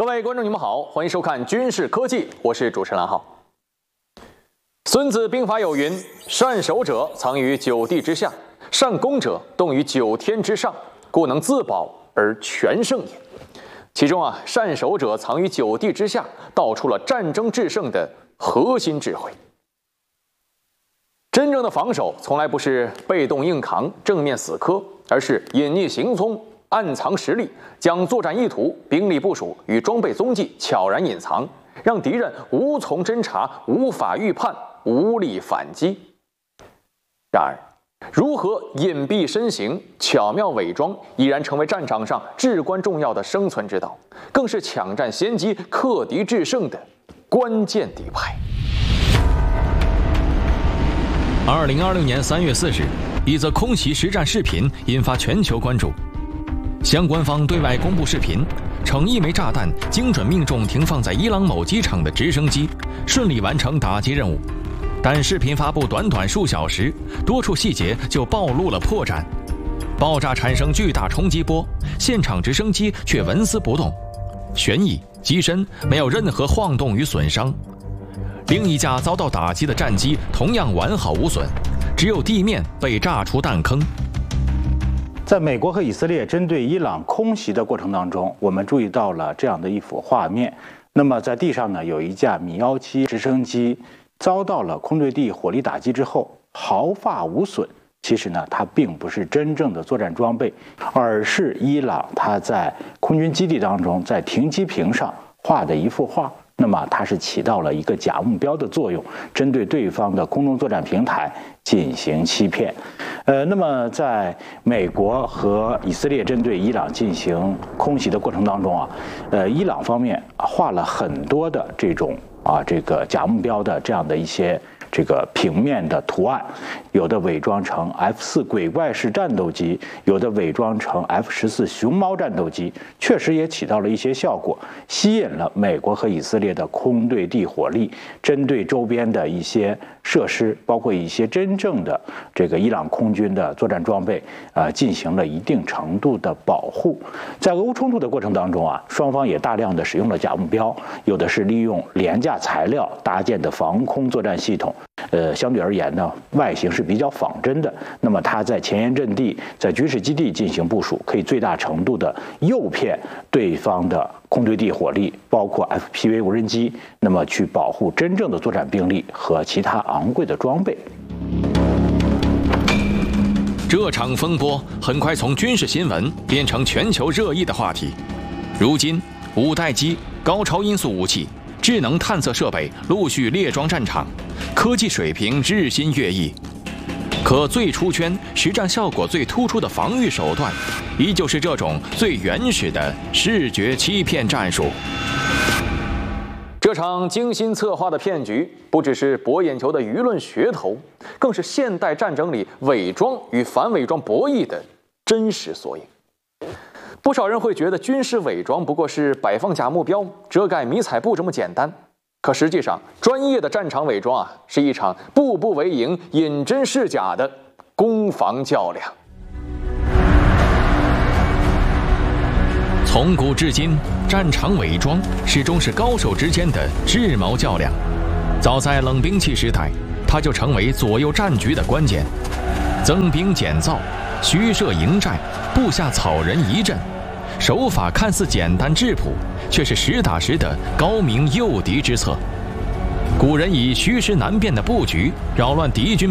各位观众，你们好，欢迎收看《军事科技》，我是主持人蓝浩。孙子兵法有云：“善守者藏于九地之下，善攻者动于九天之上，故能自保而全胜也。”其中善守者藏于九地之下，道出了战争制胜的核心智慧。真正的防守从来不是被动硬扛、正面死磕，而是隐匿行踪、暗藏实力，将作战意图、兵力部署与装备踪迹悄然隐藏，让敌人无从侦查、无法预判、无力反击。然而，如何隐蔽身形、巧妙伪装，已然成为战场上至关重要的生存之道，更是抢占先机、克敌制胜的关键底牌。 2026年3月4日，一则空袭实战视频引发全球关注。相关方对外公布视频，称一枚炸弹精准命中停放在伊朗某机场的直升机，顺利完成打击任务。但视频发布短短数小时，多处细节就暴露了破绽。爆炸产生巨大冲击波，现场直升机却纹丝不动，旋翼、机身没有任何晃动与损伤。另一架遭到打击的战机同样完好无损，只有地面被炸出弹坑。 在美国和以色列针对伊朗空袭的过程当中，我们注意到了这样的一幅画面。那么在地上呢，有一架米17直升机遭到了空对地火力打击之后毫发无损。其实呢，它并不是真正的作战装备，而是伊朗它在空军基地当中在停机坪上画的一幅画。那么它是起到了一个假目标的作用，针对对方的空中作战平台进行欺骗。那么在美国和以色列针对伊朗进行空袭的过程当中伊朗方面画了很多的这种这个假目标的这样的一些这个平面的图案，有的伪装成 F4鬼怪式战斗机，有的伪装成 F14熊猫战斗机，确实也起到了一些效果，吸引了美国和以色列的空对地火力，针对周边的一些设施，包括一些真正的这个伊朗空军的作战装备进行了一定程度的保护。在俄乌冲突的过程当中双方也大量的使用了假目标，有的是利用廉价材料搭建的防空作战系统。相对而言呢，外形是比较仿真的。那么它在前沿阵地、在军事基地进行部署，可以最大程度的诱骗对方的空对地火力，包括 FPV 无人机，那么去保护真正的作战兵力和其他昂贵的装备。 这场风波很快从军事新闻变成全球热议的话题。如今，五代机、高超音速武器、智能探测设备陆续列装战场，科技水平日新月异。可最出圈、实战效果最突出的防御手段，依旧是这种最原始的视觉欺骗战术。 这场精心策划的骗局，不只是博眼球的舆论噱头，更是现代战争里伪装与反伪装博弈的真实缩影。不少人会觉得军事伪装不过是摆放假目标、遮盖迷彩布这么简单，可实际上，专业的战场伪装是一场步步为营、引真示假的攻防较量。 从古至今，战场伪装始终是高手之间的智谋较量。早在冷兵器时代，它就成为左右战局的关键。增兵减灶、虚设营寨、布下草人一阵，手法看似简单质朴，却是实打实的高明诱敌之策。古人以虚实难辨的布局扰乱敌军